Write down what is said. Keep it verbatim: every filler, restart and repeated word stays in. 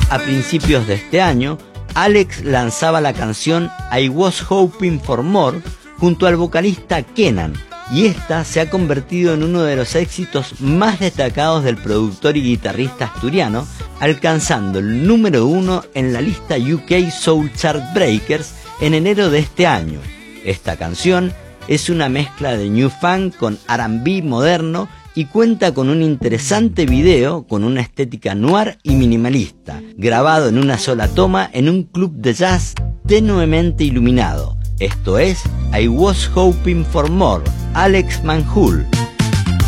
A principios de este año, Alex lanzaba la canción I Was Hoping for More junto al vocalista Kenan, y esta se ha convertido en uno de los éxitos más destacados del productor y guitarrista asturiano, alcanzando el número uno en la lista U K Soul Chart Breakers en enero de este año. Esta canción es una mezcla de New Funk con R and B moderno y cuenta con un interesante video con una estética noir y minimalista, grabado en una sola toma en un club de jazz tenuemente iluminado. Esto es I Was Hoping for More, Alex Manhoul.